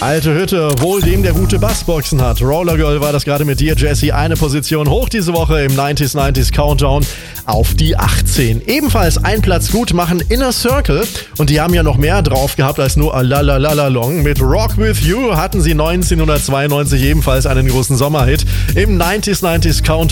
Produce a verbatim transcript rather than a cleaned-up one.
Alte Hütte, wohl dem, der gute Bassboxen hat. Roller Girl war das gerade mit dir, Jessie. Eine Position hoch diese Woche im neunziger neunziger Countdown auf die achtzehn. Ebenfalls ein Platz gut machen Inner Circle. Und die haben ja noch mehr drauf gehabt als nur Alalalalong. Mit Rock With You hatten sie neunzehnhundertzweiundneunzig ebenfalls einen großen Sommerhit im neunziger neunziger Countdown.